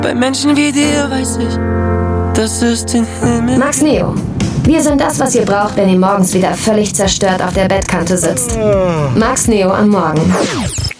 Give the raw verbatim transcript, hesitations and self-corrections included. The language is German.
Bei Menschen wie dir weiß ich, das ist den Himmel. Max Neo. Wir sind das, was ihr braucht, wenn ihr morgens wieder völlig zerstört auf der Bettkante sitzt. Max Neo am Morgen.